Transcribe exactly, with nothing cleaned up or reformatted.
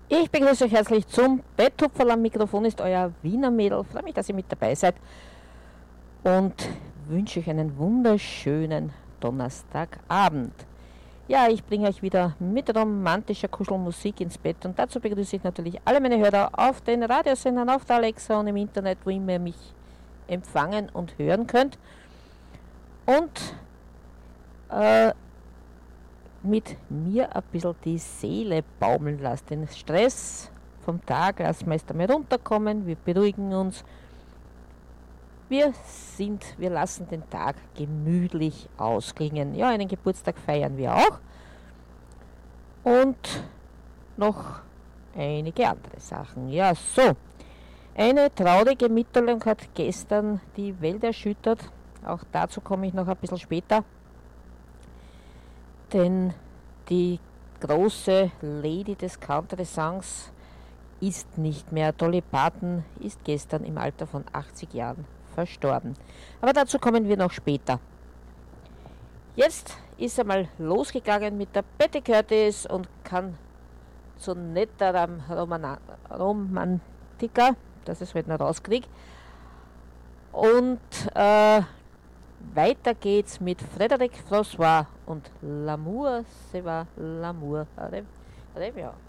Ich begrüße euch herzlich zum Betthupferl. Am Mikrofon ist euer Wiener Mädel. Freue mich, dass ihr mit dabei seid und wünsche euch einen wunderschönen Donnerstagabend. Ja, ich bringe euch wieder mit romantischer Kuschelmusik ins Bett und dazu begrüße ich natürlich alle meine Hörer auf den Radiosendern, auf der Alexa und im Internet, wo immer ihr mich empfangen und hören könnt. Und äh, mit mir ein bisschen die Seele baumeln lasst. Den Stress vom Tag lassen wir erst einmal runterkommen, wir beruhigen uns. Wir sind, wir lassen den Tag gemütlich ausklingen. Ja, einen Geburtstag feiern wir auch. Und noch einige andere Sachen. Ja, so. Eine traurige Mitteilung hat gestern die Welt erschüttert. Auch dazu komme ich noch ein bisschen später. Denn die große Lady des Country-Songs ist nicht mehr. Dolly Parton ist gestern im Alter von achtzig Jahren verstorben. Aber dazu kommen wir noch später. Jetzt ist er mal losgegangen mit der Betty Curtis und kann so netter Roman Romantiker, dass ich es heute noch rauskriege. Und äh, weiter geht's mit Frédéric François und L'amour, c'est va, l'amour. Reviens.